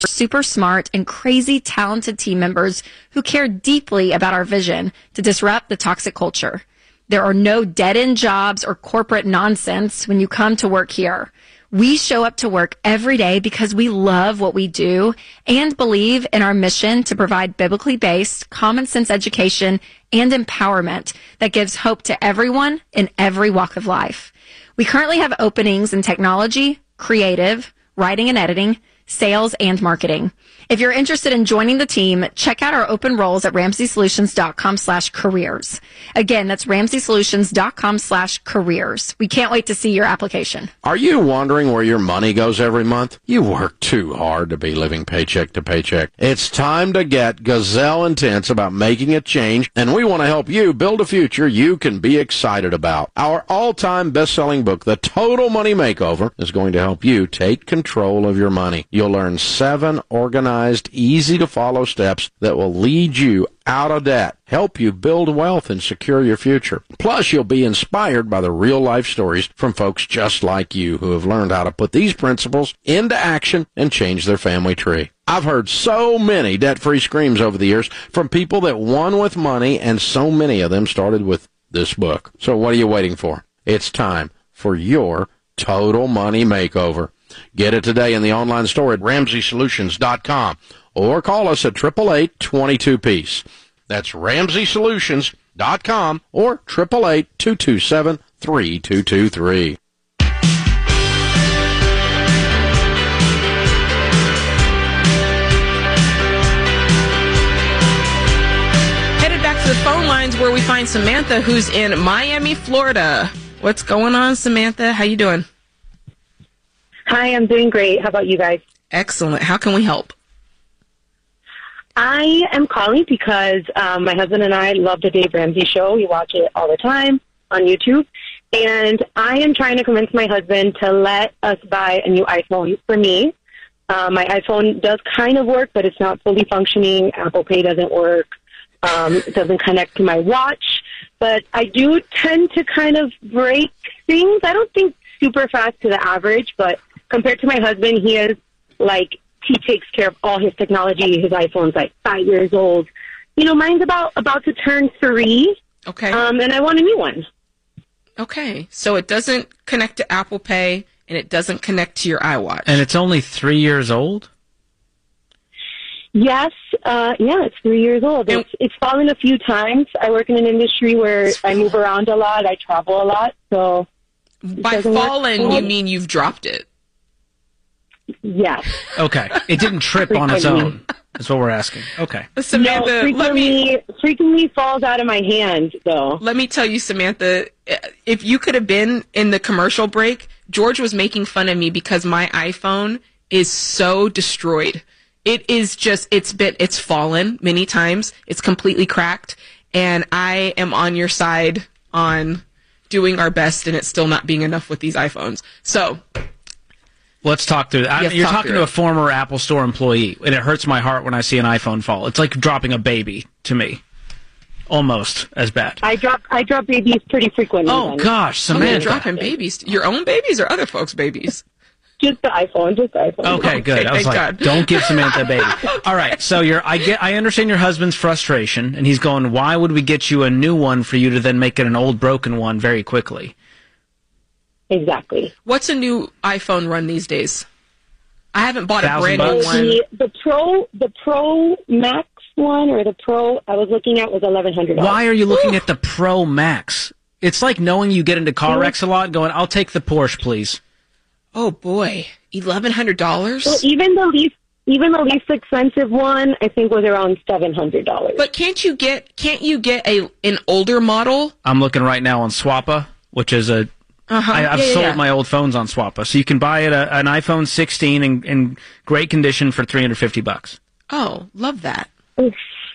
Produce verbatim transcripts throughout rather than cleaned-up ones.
super smart and crazy talented team members who care deeply about our vision to disrupt the toxic culture. There are no dead-end jobs or corporate nonsense when you come to work here. We show up to work every day because we love what we do and believe in our mission to provide biblically based, common sense education and empowerment that gives hope to everyone in every walk of life. We currently have openings in technology, creative, writing and editing, sales, and marketing. If you're interested in joining the team, check out our open roles at ramsey solutions dot com slash careers. Again, that's ramsey solutions dot com slash careers. We can't wait to see your application. Are you wondering where your money goes every month? You work too hard to be living paycheck to paycheck. It's time to get gazelle intense about making a change, and we want to help you build a future you can be excited about. Our all-time best-selling book, The Total Money Makeover, is going to help you take control of your money. You'll learn seven organized, easy-to-follow steps that will lead you out of debt, help you build wealth, and secure your future. Plus, you'll be inspired by the real-life stories from folks just like you who have learned how to put these principles into action and change their family tree. I've heard so many debt-free screams over the years from people that won with money, and so many of them started with this book. So what are you waiting for? It's time for your Total Money Makeover. Get it today in the online store at ramsey solutions dot com or call us at eight eight eight, two two, piece. That's ramsey solutions dot com or eight eight eight, two two seven, three two two three. Headed back to the phone lines where we find Samantha, who's in Miami, Florida. What's going on, Samantha? How you doing? Hi, I'm doing great. How about you guys? Excellent. How can we help? I am calling because um, my husband and I love the Dave Ramsey show. We watch it all the time on YouTube. And I am trying to convince my husband to let us buy a new iPhone for me. Uh, my iPhone does kind of work, but it's not fully functioning. Apple Pay doesn't work. Um, it doesn't connect to my watch. But I do tend to kind of break things. I don't think super fast to the average, but compared to my husband, he is like, he takes care of all his technology. His iPhone's like five years old. You know, mine's about, about to turn three. Okay. Um, and I want a new one. Okay. So it doesn't connect to Apple Pay and it doesn't connect to your iWatch. And it's only three years old? Yes. Uh, yeah, it's three years old. And it's, it's fallen a few times. I work in an industry where I move around a lot. I travel a lot. So by fallen, you mean you've dropped it? Yes. Okay. It didn't trip on its own. That's what we're asking. Okay. Samantha, no, frequently, let me, frequently falls out of my hand, though. Let me tell you, Samantha, if you could have been in the commercial break, George was making fun of me because my iPhone is so destroyed. It is just, it's been, it's fallen many times. It's completely cracked. And I am on your side on doing our best and it's still not being enough with these iPhones. So let's talk through that. Yes, You're talk talking through to it. a former Apple Store employee, and it hurts my heart when I see an iPhone fall. It's like dropping a baby to me. Almost as bad. I drop I drop babies pretty frequently. Oh, then. gosh, Oh, you're Samantha. dropping babies. Your own babies or other folks' babies? Just the iPhone, just the iPhone. Okay, good. I was thank like, God. don't give Samantha a baby. All right, so you're. I get. I understand your husband's frustration, and he's going, why would we get you a new one for you to then make it an old broken one very quickly? Exactly. What's a new iPhone run these days? I haven't bought a Thousand brand new bucks? one. The, the Pro, the Pro Max one, or the Pro I was looking at was eleven hundred dollars. Why are you looking at the Pro Max? It's like knowing you get into car wrecks a lot, going, I'll take the Porsche, please. Oh boy, eleven hundred dollars. Well, even the least, even the least expensive one, I think, was around seven hundred dollars. But can't you get can't you get a an older model? I'm looking right now on Swappa, which is a. Uh-huh. I, I've yeah, yeah, sold yeah. my old phones on Swappa, so you can buy it a, an iPhone sixteen in, in great condition for three hundred fifty bucks. Oh, love that. Oof.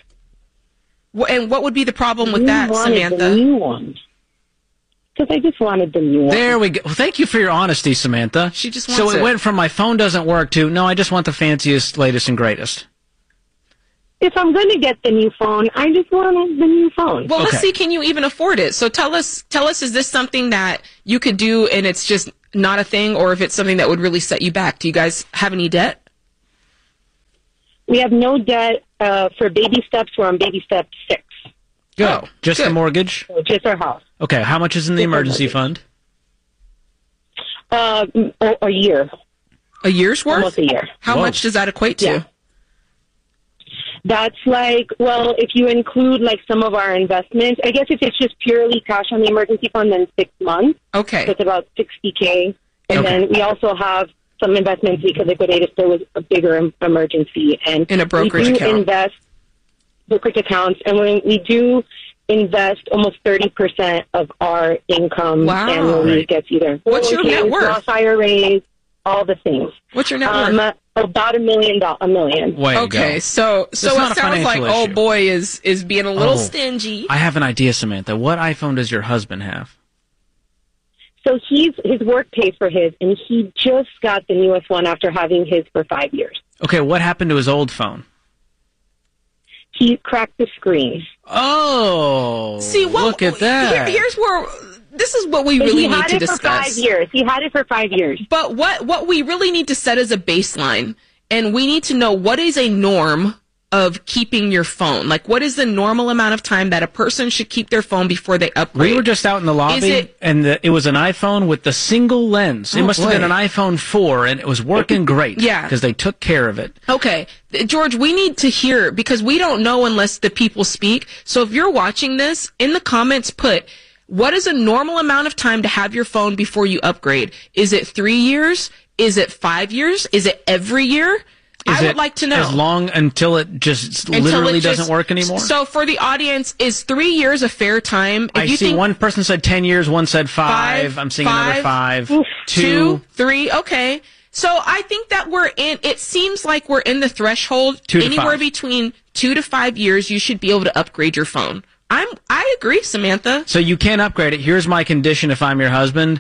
Wh- And what would be the problem with You that, wanted Samantha? the new one. Because I just wanted the new one. There we go. Well, thank you for your honesty, Samantha. She just so wants it it. went from my phone doesn't work to no, I just want the fanciest, latest, and greatest. If I'm going to get the new phone, I just want the new phone. Well, let's Okay. see. Can you even afford it? So tell us. Tell us. Is this something that you could do, and it's just not a thing, or if it's something that would really set you back? Do you guys have any debt? we have no debt uh, for baby steps. We're on baby step six. Good. Oh, just good. the mortgage? So just our house. Okay. How much is in the Just our emergency mortgage. fund? Uh, a, a year, A year's worth? almost a year. How Whoa. much does that equate to? Yeah. That's like, well, if you include like some of our investments, I guess if it's just purely cash on the emergency fund, then six months. Okay. So it's about sixty K. And Okay. then we also have some investments we could liquidate if there was a bigger em- emergency. And In a brokerage we do account. invest brokerage accounts, and when we do invest almost thirty percent of our income Wow. annually Right. gets either What's your net worth? Roth I R As, all the things. What's your net Um, worth? about a million dollars, a million. Way to Okay, go. so so That's it not a sounds like financial oh issue. boy is is being a little Oh. stingy. I have an idea, Samantha. What iPhone does your husband have? So he's his work pays for his, and he just got the newest one after having his for five years. Okay, what happened to his old phone? He cracked the screen. Oh, See, what, look at that. Here, here's where this is what we But really he need had to it for discuss. five years. He had it for five years. But what what we really need to set as a baseline, and we need to know what is a norm of keeping your phone. Like, what is the normal amount of time that a person should keep their phone before they upgrade? We were just out in the lobby, Is it- and the, it was an iPhone with the single lens. It Oh, must have boy. been an iPhone four, and it was working great. Yeah. because they took care of it. Okay, George, we need to hear, because we don't know unless the people speak. So if you're watching this, in the comments put, what is a normal amount of time to have your phone before you upgrade? Is it three years? Is it five years? Is it every year? Is I would it like to know. as long until it just Until literally it just- doesn't work anymore. So for the audience, is three years a fair time? If I you see think one person said ten years, one said five. Five, I'm seeing five, another five, two, two. three, okay. So I think that we're in, it seems like we're in the threshold. Two to Anywhere five. between two to five years, you should be able to upgrade your phone. I'm, I agree, Samantha. So you can't upgrade it. Here's my condition if I'm your husband.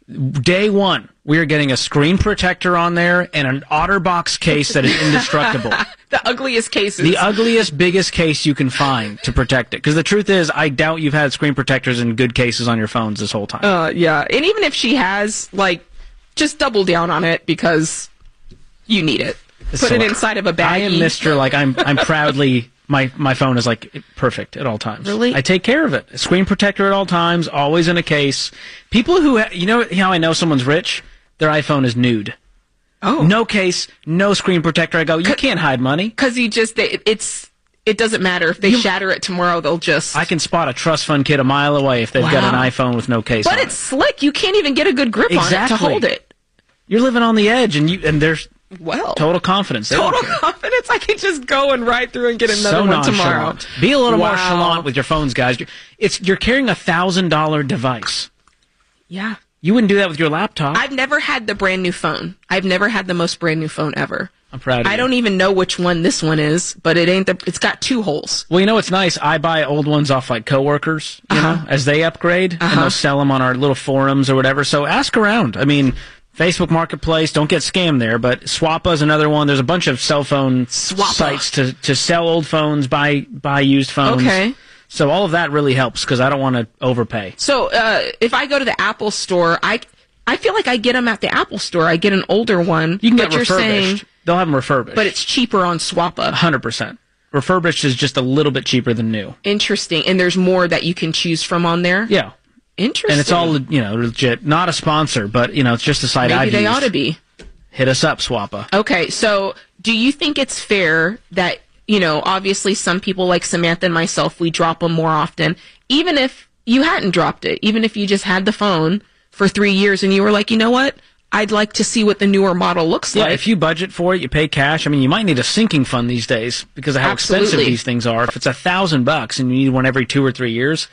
Day one, we are getting a screen protector on there and an OtterBox case that is indestructible. The ugliest cases. The ugliest, biggest case you can find to protect it. Because the truth is, I doubt you've had screen protectors in good cases on your phones this whole time. Uh, yeah. And even if she has, like, just double down on it because you need it. Put So it inside of a baggie. I am Mister Like, I'm I'm proudly, my, my phone is, like, perfect at all times. Really? I take care of it. A screen protector at all times, always in a case. People who, ha- you know how I know someone's rich? Their iPhone is nude. Oh. No case, no screen protector. I go, you can't hide money. Because you just, they, it's, it doesn't matter. If they shatter it tomorrow, they'll just. I can spot a trust fund kid a mile away if they've got an Wow. iPhone with no case But on it's it. slick. You can't even get a good grip on it to Exactly. hold it. You're living on the edge, and you and there's Well. total confidence. They don't Total care. confidence. I can just go and ride through and get another So one tomorrow. nonchalant. Be a little more Wow. chalant with your phones, guys. You're, it's you're carrying a thousand dollar device. Yeah. You wouldn't do that with your laptop. I've never had the brand new phone. I've never had the most brand new phone ever. I'm proud of I you. don't even know which one this one is, but it ain't the. It's got two holes. Well, you know what's nice? I buy old ones off like coworkers, you Uh-huh. know, as they upgrade, and they'll sell them on our little forums or whatever. So ask around. I mean, Facebook Marketplace, don't get scammed there, but Swappa is another one. There's a bunch of cell phone Swappa. sites to, to sell old phones, buy buy used phones. Okay. So all of that really helps because I don't want to overpay. So uh, if I go to the Apple store, I I feel like I get them at the Apple store. I get an older one. You can but get you're refurbished. saying, They'll have them refurbished. but it's cheaper on Swappa. one hundred percent. Refurbished is just a little bit cheaper than new. Interesting. And there's more that you can choose from on there. Yeah. Interesting. And it's all, you know, legit. Not a sponsor, but, you know, it's just a site Maybe I've they used. ought to be. Hit us up, Swappa. Okay, so do you think it's fair that, you know, obviously some people like Samantha and myself, we drop them more often, even if you hadn't dropped it, even if you just had the phone for three years and you were like, you know what, I'd like to see what the newer model looks Yeah, like. if you budget for it, you pay cash. I mean, you might need a sinking fund these days because of how expensive Absolutely. these things are. If it's a thousand bucks and you need one every two or three years,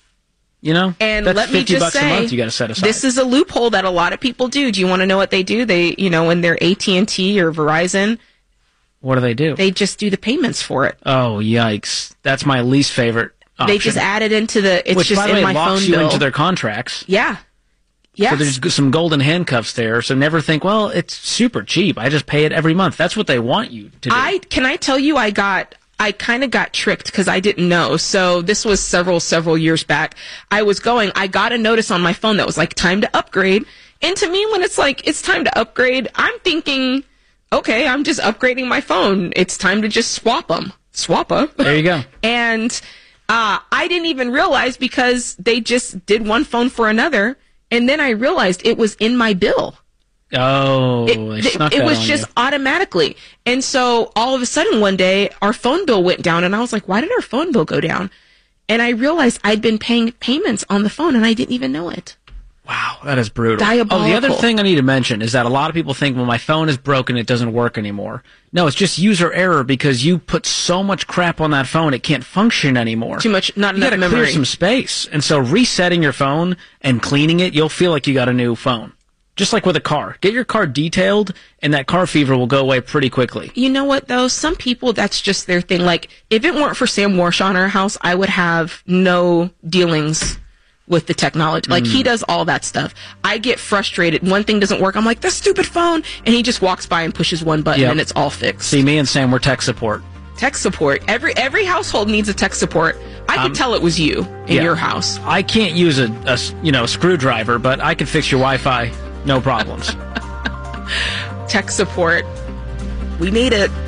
you know, And that's let me fifty just bucks say, a month you got to set aside. this is a loophole that a lot of people do. Do you want to know what they do? They, you know, when they're A T and T or Verizon, what do they do? they just do the payments for it. oh, yikes! That's my least favorite option. They just add it into the. It's which, just by the in way, my locks phone you bill. into their contracts. Yeah. Yes. So there's g- some golden handcuffs there. So never think, well, it's super cheap. I just pay it every month. That's what they want you to do. I can I tell you I got I kind of got tricked because I didn't know. So this was several several years back. I was going. I got a notice on my phone that was like time to upgrade. And to me, when it's like it's time to upgrade, I'm thinking okay, I'm just upgrading my phone. It's time to just swap them. Swap them. There you go. And uh, I didn't even realize because they just did one phone for another. And then I realized it was in my bill. Oh, it, they it, snuck it that was on just you. automatically. And so all of a sudden one day our phone bill went down and I was like, why did our phone bill go down? And I realized I'd been paying payments on the phone and I didn't even know it. Wow, that is brutal. Diabolical. Oh, the other thing I need to mention is that a lot of people think, well, my phone is broken, it doesn't work anymore. No, it's just user error because you put so much crap on that phone, it can't function anymore. Too much, not you enough gotta memory. clear some space. And so resetting your phone and cleaning it, you'll feel like you got a new phone. Just like with a car. Get your car detailed, and that car fever will go away pretty quickly. You know what, though? Some people, that's just their thing. Like, if it weren't for Sam Warshaw in our house, I would have no dealings with the technology. Like, mm. he does all that stuff. I get frustrated. One thing doesn't work. I'm like, this stupid phone. And he just walks by and pushes one button, yep. and it's all fixed. See, me and Sam, we're tech support. Tech support. Every every household needs a tech support. I could um, tell it was you in yeah. your house. I can't use a, a you know screwdriver, but I can fix your Wi-Fi. No problems. Tech support. We need it.